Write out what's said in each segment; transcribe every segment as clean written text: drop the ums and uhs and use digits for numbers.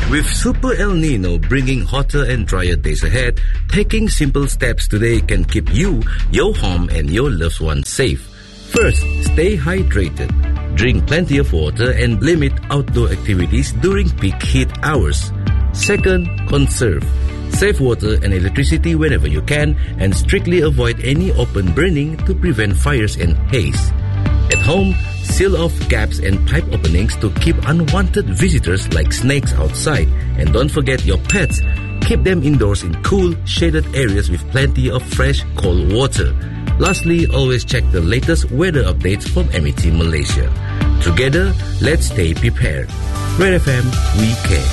With Super El Nino bringing hotter and drier days ahead, taking simple steps today can keep you, your home, and your loved ones safe. First, stay hydrated. Drink plenty of water and limit outdoor activities during peak heat hours. Second, conserve. Save water and electricity whenever you can and strictly avoid any open burning to prevent fires and haze. At home, seal off gaps and pipe openings to keep unwanted visitors like snakes outside. And don't forget your pets. Keep them indoors in cool, shaded areas with plenty of fresh, cold water. Lastly, always check the latest weather updates from MET Malaysia. Together, let's stay prepared. Red FM, we care.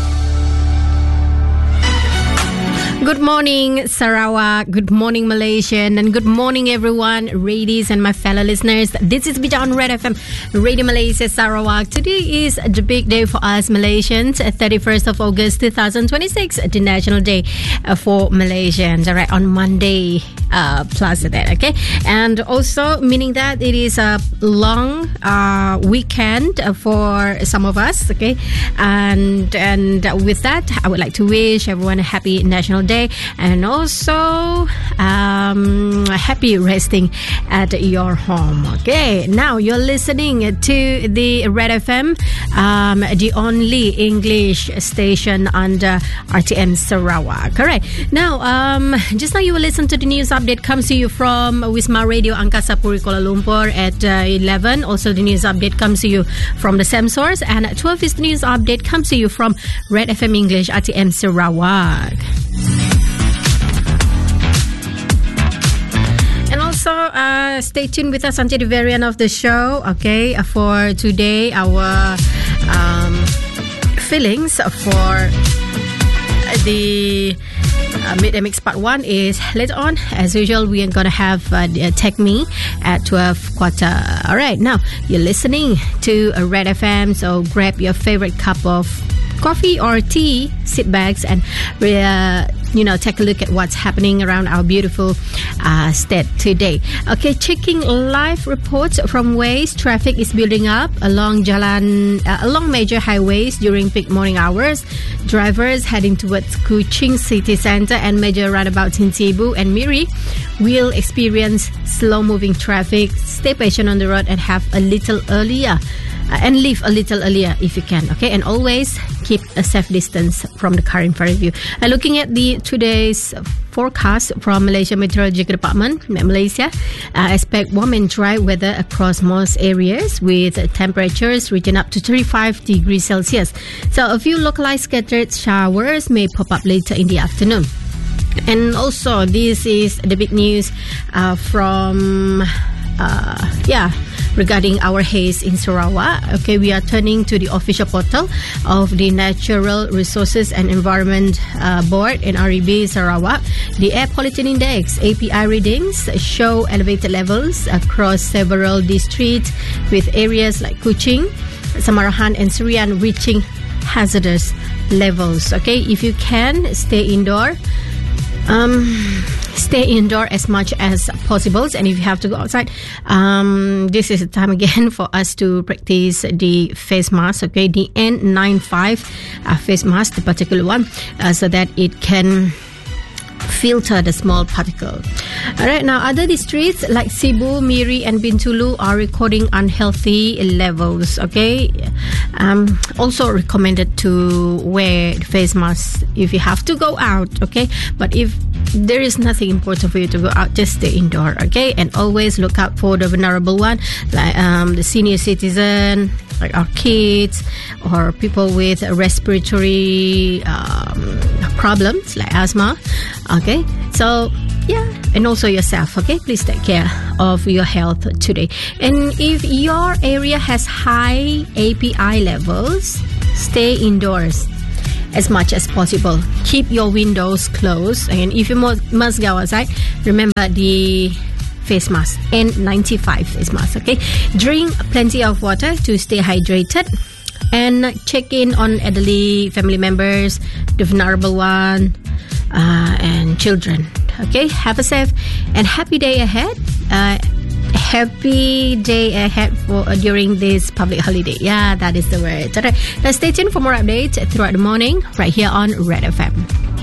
Good morning, Sarawak. Good morning, Malaysian. And good morning, everyone, Radies and my fellow listeners. This is Bija on Red FM, Radio Malaysia, Sarawak. Today is the big day for us Malaysians, 31st of August 2026, the National Day for Malaysians. All right, on Monday plus that, okay? And also meaning that it is a long weekend for some of us, okay? And with that, I would like to wish everyone a happy National Day. And also happy resting at your home. Okay, now you're listening to the Red FM, the only English station under RTM Sarawak. All right, now just now you will listen to the news update comes to you from Wisma Radio Angkasa Puri Kuala Lumpur at 11. Also the news update comes to you from the same source, and at 12 is the news update comes to you from Red FM English RTM Sarawak. So stay tuned with us until the very end of the show. Okay, for today, our feelings for the Mid-Mix Part 1 is later on. As usual, we are going to have Tech Me at 12:15. All right, now you're listening to Red FM, so grab your favorite cup of coffee or tea, sit back and take a look at what's happening around our beautiful state today. Okay, checking live reports from Waze. Traffic is building up along major highways during peak morning hours. Drivers heading towards Kuching city centre and major roundabouts in Cebu and Miri will experience slow-moving traffic. Stay patient on the road and have a little earlier. And leave a little earlier if you can, okay? And always keep a safe distance from the car in front of you. Looking at today's forecast from Malaysia Meteorological Department, Malaysia, expect warm and dry weather across most areas with temperatures reaching up to 35 degrees Celsius. So a few localized scattered showers may pop up later in the afternoon. And also, this is the big news regarding our haze in Sarawak. Okay, we are turning to the official portal of the Natural Resources and Environment Board, NREB Sarawak. The Air Pollution Index, API readings, show elevated levels across several districts, with areas like Kuching, Samarahan and Serian reaching hazardous levels. Okay, if you can, stay indoor. Stay indoor as much as possible, and if you have to go outside, this is the time again for us to practice the face mask, okay, the N95 face mask, the particular one, so that it can filter the small particle. Alright, now other districts like Cebu, Miri and Bintulu are recording unhealthy levels, okay. Also recommended to wear the face mask if you have to go out, okay, but if there is nothing important for you to go out, just stay indoor, okay. And always look out for the vulnerable one, like the senior citizen, like our kids or people with respiratory problems like asthma, okay. So yeah, and also yourself, okay. Please take care of your health today. And if your area has high API levels, stay indoors as much as possible. Keep your windows closed, and if you must go outside, remember the face mask, N95 face mask, okay. Drink plenty of water to stay hydrated, and check in on elderly family members, the vulnerable one, and children, okay. Have a safe and happy day ahead. happy day ahead for during this public holiday. Yeah, that is the word. Alright, now stay tuned for more updates throughout the morning right here on Red FM.